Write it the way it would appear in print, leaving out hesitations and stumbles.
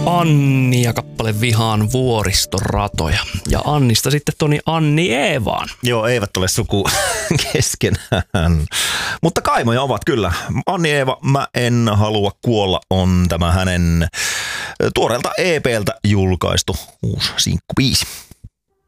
Anni ja kappale Vihaan vuoristoratoja. Ja Annista sitten Toni Anni Eevaan. Joo, eivät ole suku keskenään. Mutta kaimoja ovat kyllä. Anni Eeva, Mä en halua kuolla on tämä hänen tuoreelta EP:ltä julkaistu uusi sinkkubiisi.